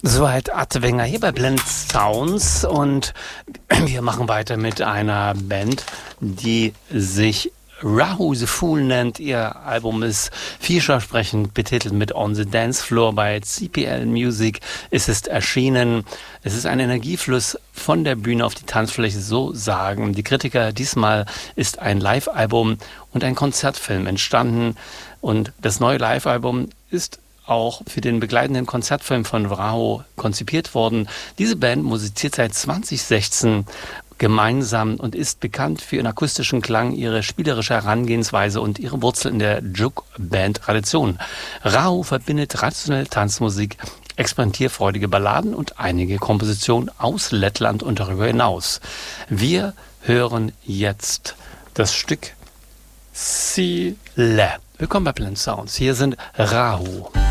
Soweit Adwenger hier bei Blend Sounds und wir machen weiter mit einer Band, die sich Rahu the Fool nennt. Ihr Album ist vielversprechend betitelt mit On the Dance Floor. Bei CPL Music ist es erschienen. Es ist ein Energiefluss von der Bühne auf die Tanzfläche, so sagen die Kritiker. Diesmal ist ein Live-Album und ein Konzertfilm entstanden und das neue Live-Album ist auch für den begleitenden Konzertfilm von Rahu konzipiert worden. Diese Band musiziert seit 2016 gemeinsam und ist bekannt für ihren akustischen Klang, ihre spielerische Herangehensweise und ihre Wurzel in der Juk-Band-Tradition. Rahu verbindet traditionelle Tanzmusik, experimentierfreudige Balladen und einige Kompositionen aus Lettland und darüber hinaus. Wir hören jetzt das Stück Sile. Willkommen bei Blend Sounds. Hier sind Rahu.